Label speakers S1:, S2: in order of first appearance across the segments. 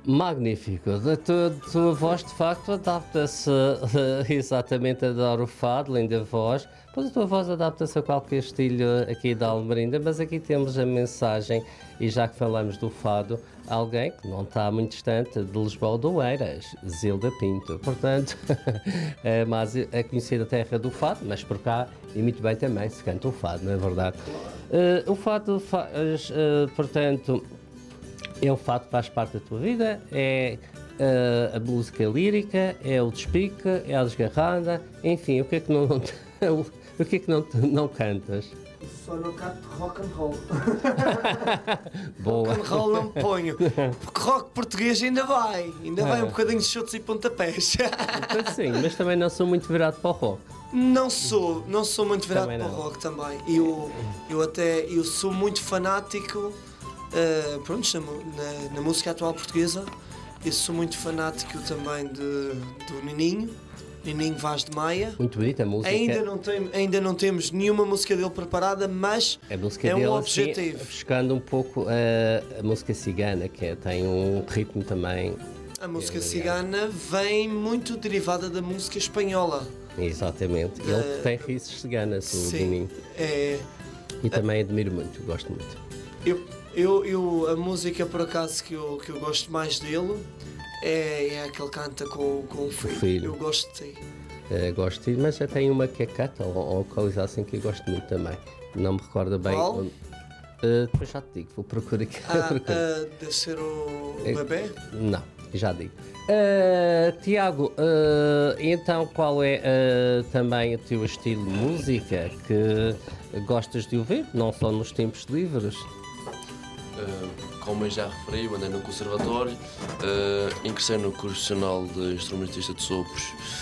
S1: Magnífico. A tua voz, de facto, adapta-se exatamente, adoro o fado, linda voz. Pois a tua voz adapta-se a qualquer estilo aqui da Almerinda, mas aqui temos a mensagem, e já que falamos do fado, alguém que não está muito distante de Lisboa do Eiras, Zilda Pinto. Portanto, mas é conhecida a terra do fado, mas por cá, e muito bem também, se canta o fado, não é verdade? O fado faz, portanto... É o fato que faz parte da tua vida, é a música lírica, é o despique, é a desgarrada, enfim, o que é que não, o que é que não cantas?
S2: Só não canto rock and roll.
S1: Boa.
S2: Rock and roll não me ponho. Porque rock português ainda vai um bocadinho de chutes e pontapés.
S1: Então, sim, mas também não sou muito virado para o rock.
S2: Não sou muito virado
S1: Também
S2: para o
S1: não.
S2: rock também. Eu sou muito fanático. Pronto, na música atual portuguesa, eu sou muito fanático também do Nininho Vaz de Maia.
S1: Muito bonita a música.
S2: Ainda não temos nenhuma música dele preparada, mas
S1: A música
S2: é
S1: dele,
S2: um
S1: assim,
S2: objetivo.
S1: buscando um pouco a música cigana, que tem um ritmo também.
S2: A música cigana vem muito derivada da música espanhola.
S1: Exatamente. Ele tem raízes ciganas, o Nininho. E também admiro muito, gosto muito.
S2: A música por acaso que eu gosto mais dele é a que ele canta com o filho. Eu gosto de ti.
S1: Gosto, mas já tem uma que é cata ou coisa assim que eu gosto muito também. Não me recordo bem.
S2: Qual?
S1: Depois já te digo, vou procurar aqui.
S2: Deve ser o bebê?
S1: Não, já digo. Tiago, então qual é também o teu estilo de música que gostas de ouvir, não só nos tempos livres?
S3: Como eu já referi, eu andei no conservatório, ingressei no curso nacional de instrumentista de sopros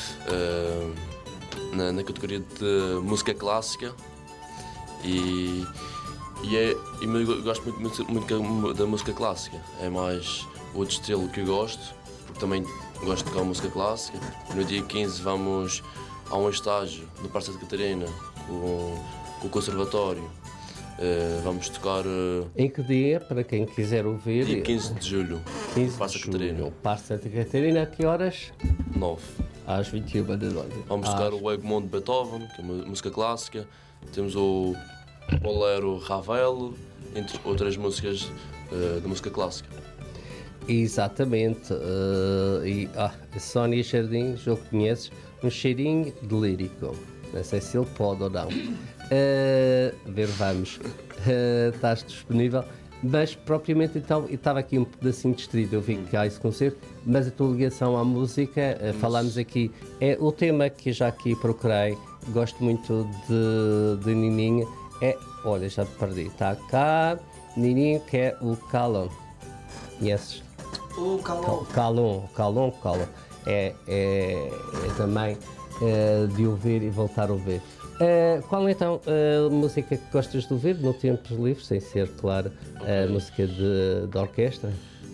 S3: na categoria de música clássica e eu gosto muito da música clássica, é mais outro estilo que eu gosto, porque também gosto de tocar música clássica. No dia 15 vamos a um estágio no Parque Santa Catarina com o conservatório. Vamos tocar
S1: Em que dia, para quem quiser ouvir?
S3: dia 15 de julho,
S1: 15
S3: Parque
S1: de
S3: Santa Catarina,
S1: julho, Parque Santa Catarina, a que horas?
S3: 9.
S1: Às 21 da noite.
S3: Vamos tocar o Egmont de Beethoven, que é uma música clássica. Temos o Bolero Ravel, entre outras músicas da música clássica.
S1: Exatamente. A Sónia Jardim, já conheces, um cheirinho de lírico. Não sei se ele pode ou não. Ver, vamos. Estás disponível. Mas propriamente então, eu estava aqui um pedacinho distraído, eu vi que há esse concerto, mas a tua ligação à música, falámos aqui, é o tema que já aqui procurei, gosto muito de Nininho, olha, já te perdi, está cá, Nininho, que é o Calon, conheces?
S2: O
S1: Calon. É também de ouvir e voltar a ouvir. Qual então a música que gostas de ouvir no tempo livre, sem ser, claro, a música de orquestra?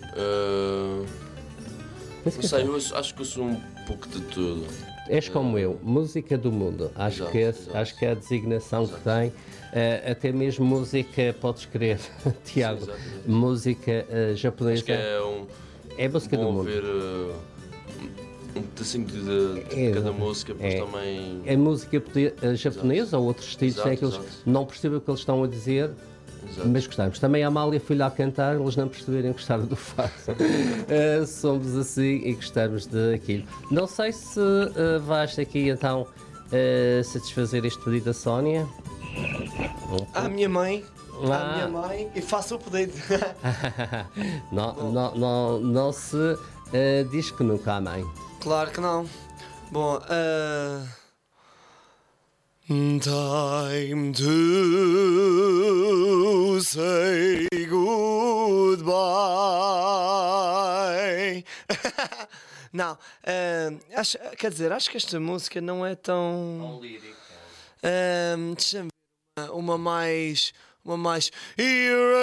S3: Não sei, eu acho que eu sou um pouco de tudo.
S1: És como eu, música do mundo. Acho que é a designação que tem. Até mesmo música, podes crer, Tiago, música japonesa.
S3: Acho que
S1: é música do mundo.
S3: Ouvir um pedacinho de cada música, mas também...
S1: É música japonesa ou outros estilos, que eles não percebem o que eles estão a dizer, mas gostamos. Também a Amália foi-lhe a cantar, eles não perceberem gostar do fado. Somos assim e gostamos daquilo. Não sei se vais aqui então satisfazer este pedido da Sónia.
S2: À minha mãe, e faço o pedido.
S1: não se diz que nunca há mãe.
S2: Claro que não. Bom, time to say goodbye. Não, acho que esta música não é tão lírica. Deixa-me ver uma mais. You're